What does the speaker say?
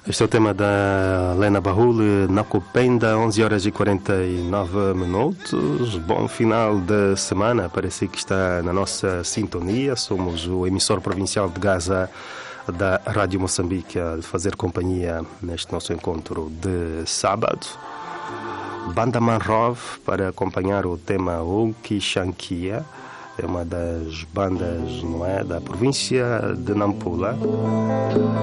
Este é o tema da Lena Bahul, Nakupenda, 11 horas e 49 minutos. Bom final de semana para si que está na nossa sintonia. Somos o emissor provincial de Gaza da Rádio Moçambique a fazer companhia neste nosso encontro de sábado. Banda Manrov para acompanhar o tema Uki Shankia. É uma das bandas, não é, da província de Nampula.